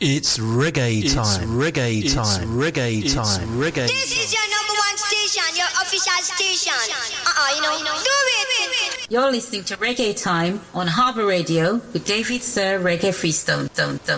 It's reggae time. It's reggae time. It's reggae time. It's reggae. This is your number one station, your official station. Do it. You're listening to Reggae Time on Harbour Radio with David Sir Reggae Freestone.